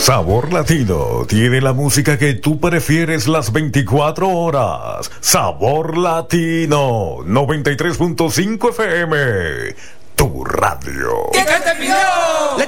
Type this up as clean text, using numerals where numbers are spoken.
Sabor Latino tiene la música que tú prefieres las 24 horas. Sabor Latino 93.5 FM. Tu radio. ¿Qué te pidió?